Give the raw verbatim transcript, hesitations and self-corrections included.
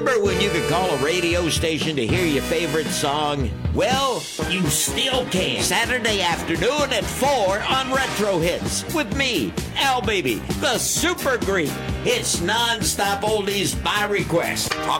Remember when you could call a radio station to hear your favorite song? Well, you still can. Saturday afternoon at four on Retro Hits with me, Al Baby, the Super Greek. It's non-stop oldies by request. Talk